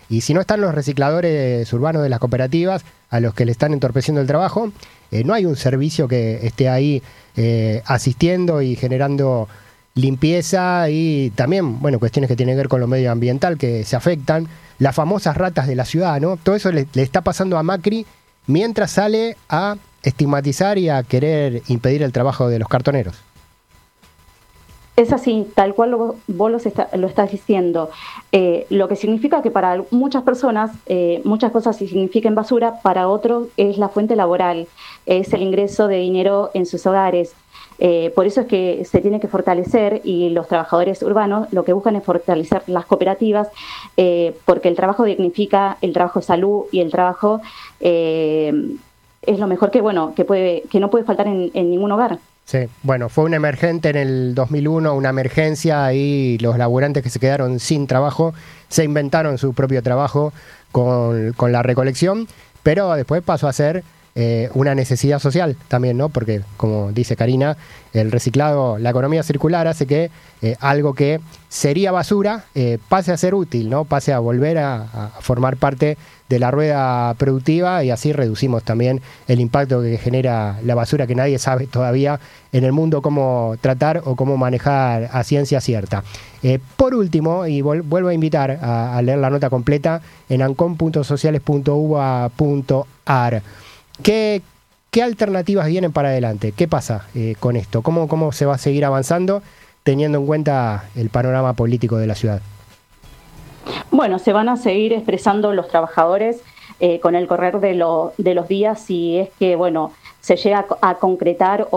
Y si no están los recicladores urbanos de las cooperativas a los que le están entorpeciendo el trabajo, no hay un servicio que esté ahí asistiendo y generando limpieza y también, bueno, cuestiones que tienen que ver con lo medioambiental que se afectan. Las famosas ratas de la ciudad, ¿no? Todo eso le está pasando a Macri mientras sale a estigmatizar y a querer impedir el trabajo de los cartoneros. Es así, tal cual vos lo estás diciendo. Lo que significa que para muchas personas, muchas cosas significan basura, para otros es la fuente laboral, es el ingreso de dinero en sus hogares. Por eso es que se tiene que fortalecer, y los trabajadores urbanos lo que buscan es fortalecer las cooperativas, porque el trabajo dignifica, el trabajo es salud, y el trabajo es lo mejor que no puede faltar en ningún hogar. Sí, bueno, fue una emergente en el 2001, una emergencia, y los laburantes que se quedaron sin trabajo se inventaron su propio trabajo con la recolección, pero después pasó a ser una necesidad social también, ¿no? Porque, como dice Karina, el reciclado, la economía circular hace que algo que sería basura pase a ser útil, ¿no? Pase a volver a formar parte de la rueda productiva, y así reducimos también el impacto que genera la basura, que nadie sabe todavía en el mundo cómo tratar o cómo manejar a ciencia cierta. Por último, y vuelvo a invitar a leer la nota completa en ancom.sociales.uba.ar. ¿Qué alternativas vienen para adelante? ¿Qué pasa con esto? ¿Cómo se va a seguir avanzando teniendo en cuenta el panorama político de la ciudad? Bueno, se van a seguir expresando los trabajadores con el correr de los días, si es que, bueno, se llega a concretar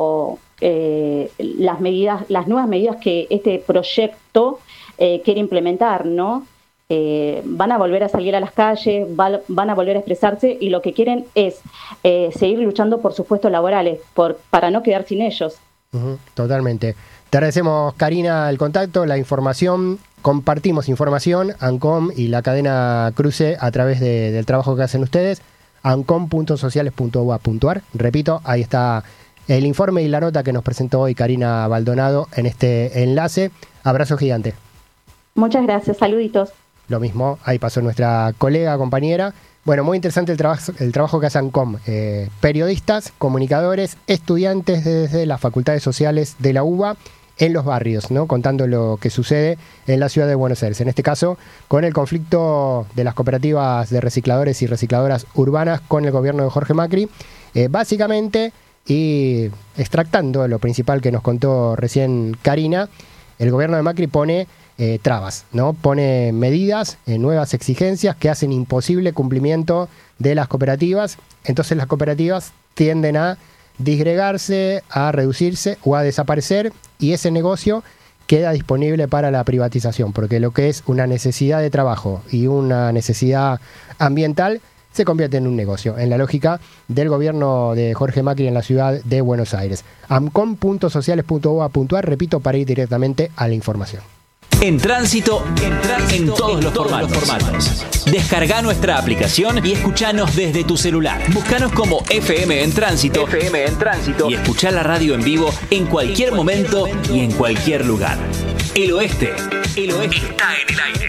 las nuevas medidas que este proyecto quiere implementar, ¿no? Van a volver a salir a las calles, van a volver a expresarse, y lo que quieren es seguir luchando por sus puestos laborales, para no quedar sin ellos. Totalmente. Te agradecemos, Karina, el contacto, la información. Compartimos información, ANCOM y la cadena Cruce, a través del trabajo que hacen ustedes, ancom.sociales.uba.ar. Repito, ahí está el informe y la nota que nos presentó hoy Karina Baldonado en este enlace. Abrazo gigante. Muchas gracias, saluditos. Lo mismo, ahí pasó nuestra colega, compañera. Bueno, muy interesante el trabajo que hace ANCOM. Periodistas, comunicadores, estudiantes desde las facultades sociales de la UBA en los barrios, ¿no? Contando lo que sucede en la ciudad de Buenos Aires. En este caso, con el conflicto de las cooperativas de recicladores y recicladoras urbanas con el gobierno de Jorge Macri. Básicamente, y extractando lo principal que nos contó recién Karina, el gobierno de Macri pone trabas, ¿no? Pone medidas, nuevas exigencias que hacen imposible cumplimiento de las cooperativas. Entonces las cooperativas tienden a disgregarse, a reducirse o a desaparecer, y ese negocio queda disponible para la privatización, porque lo que es una necesidad de trabajo y una necesidad ambiental se convierte en un negocio, en la lógica del gobierno de Jorge Macri en la ciudad de Buenos Aires. ancom.sociales.uba.ar, repito, para ir directamente a la información. En Tránsito, en todos los formatos. Descarga nuestra aplicación y escuchanos desde tu celular. Búscanos como FM en Tránsito y escuchá la radio en vivo en cualquier momento y en cualquier lugar. El oeste está en el aire.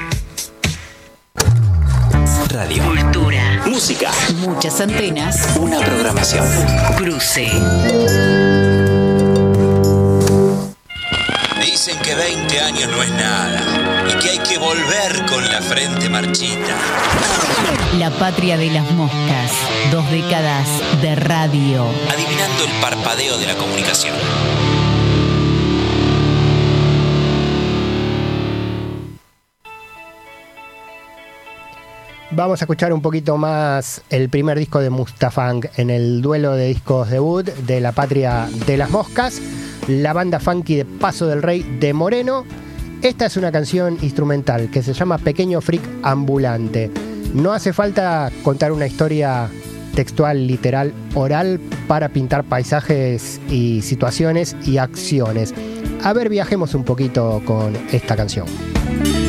Radio, cultura, música, muchas antenas, una programación. Cruce. Dicen que 20 años no es nada y que hay que volver con la frente marchita. La patria de las moscas, 2 décadas de radio. Adivinando el parpadeo de la comunicación. Vamos a escuchar un poquito más el primer disco de Mustafunk en el duelo de discos debut de La Patria de las Moscas, la banda funky de Paso del Rey de Moreno. Esta es una canción instrumental que se llama Pequeño Freak Ambulante. No hace falta contar una historia textual, literal, oral para pintar paisajes y situaciones y acciones. A ver, viajemos un poquito con esta canción.